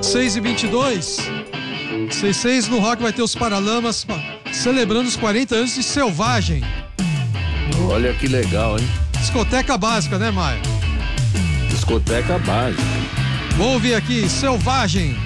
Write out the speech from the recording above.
6h22. 6 no Rock vai ter os Paralamas celebrando os 40 anos de Selvagem. Olha que legal, hein? Discoteca básica, né, Maia? Discoteca básica. Vamos ouvir aqui, Selvagem.